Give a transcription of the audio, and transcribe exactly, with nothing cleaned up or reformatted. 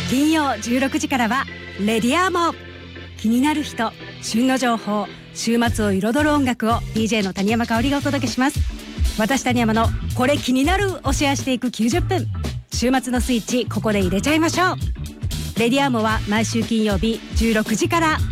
金曜じゅうろくじからはレディアーモ。気になる人、旬の情報、週末を彩る音楽を ディージェー の谷山香織がお届けします。私谷山のこれ気になるをシェアしていくきゅうじゅっぷん。週末のスイッチここで入れちゃいましょう。レディアーモは毎週金曜日じゅうろくじから。